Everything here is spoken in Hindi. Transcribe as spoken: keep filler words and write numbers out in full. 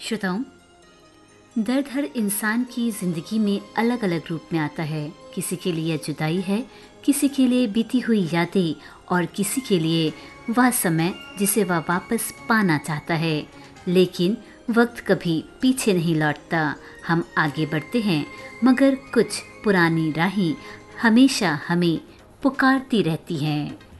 श्रोताओं, दर्द हर इंसान की ज़िंदगी में अलग अलग रूप में आता है। किसी के लिए जुदाई है, किसी के लिए बीती हुई यादें और किसी के लिए वह समय जिसे वह वापस पाना चाहता है। लेकिन वक्त कभी पीछे नहीं लौटता, हम आगे बढ़ते हैं, मगर कुछ पुरानी राहें हमेशा हमें पुकारती रहती हैं।